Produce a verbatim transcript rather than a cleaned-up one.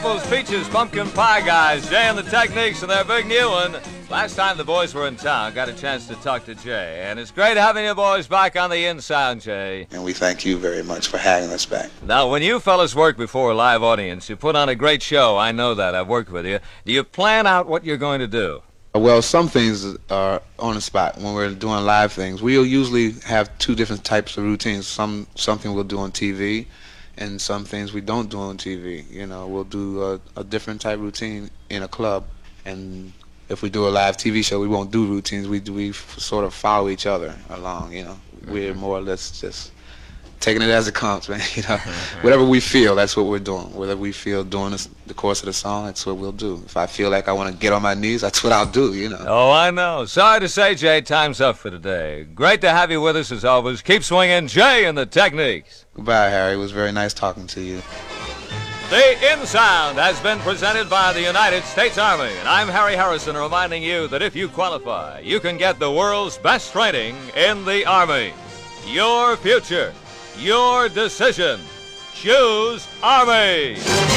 Features Pumpkin Pie Guys, Jay and the Techniques, and their big new one. Last time the boys were in town, got a chance to talk to Jay, and it's great having you boys back on the In Sound, Jay. And we thank you very much for having us back. Now, when you fellas work before a live audience, you put on a great show. I know that. I've worked with you. Do you plan out what you're going to do? Well, some things are on the spot when we're doing live things. We'll usually have two different types of routines. Some something we'll do on T V, and some things we don't do on T V. You know, we'll do a, a different type routine in a club, and if we do a live T V show, we won't do routines. We do, we sort of follow each other along. You know, mm-hmm. We're more or less just taking it as it comes, man. You know, whatever we feel, that's what we're doing. Whatever we feel during this, the course of the song, that's what we'll do. If I feel like I want to get on my knees, that's what I'll do. You know. Oh, I know. Sorry to say, Jay, time's up for today. Great to have you with us as always. Keep swinging, Jay and the Techniques. Goodbye, Harry. It was very nice talking to you. The In Sound has been presented by the United States Army, and I'm Harry Harrison reminding you that if you qualify, you can get the world's best training in the Army. Your future, your decision. Choose Army.